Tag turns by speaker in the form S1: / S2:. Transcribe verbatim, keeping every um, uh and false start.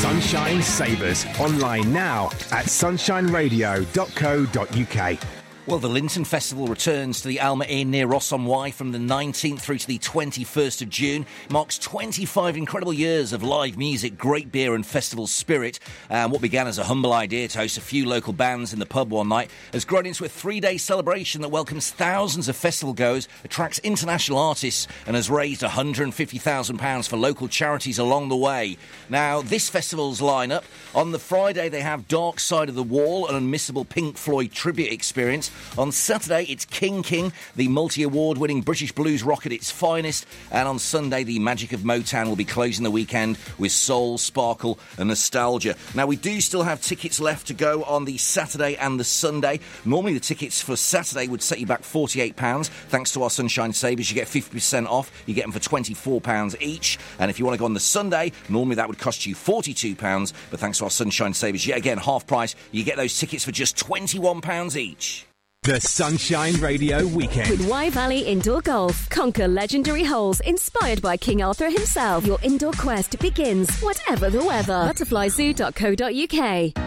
S1: Sunshine Savers. Online now at sunshine radio dot co dot uk.
S2: Well, the Linton Festival returns to the Alma Inn near Ross-on-Wye from the nineteenth through to the twenty-first of June. Marks twenty-five incredible years of live music, great beer and festival spirit. And what began as a humble idea to host a few local bands in the pub one night has grown into a three-day celebration that welcomes thousands of festival goers, attracts international artists and has raised one hundred fifty thousand pounds for local charities along the way. Now, this festival's lineup, on the Friday they have Dark Side of the Wall, an unmissable Pink Floyd tribute experience. On Saturday, it's King King, the multi-award-winning British blues rock at its finest. And on Sunday, the Magic of Motown will be closing the weekend with soul, sparkle and nostalgia. Now, we do still have tickets left to go on the Saturday and the Sunday. Normally, the tickets for Saturday would set you back forty-eight pounds. Thanks to our Sunshine Savers, you get fifty percent off. You get them for twenty-four pounds each. And if you want to go on the Sunday, normally that would cost you forty-two pounds. But thanks to our Sunshine Savers, yet again, half price, you get those tickets for just twenty-one pounds each.
S1: The Sunshine Radio Weekend.
S3: With Wye Valley Indoor Golf. Conquer legendary holes inspired by King Arthur himself. Your indoor quest begins, whatever the weather. butterfly zoo dot co dot uk.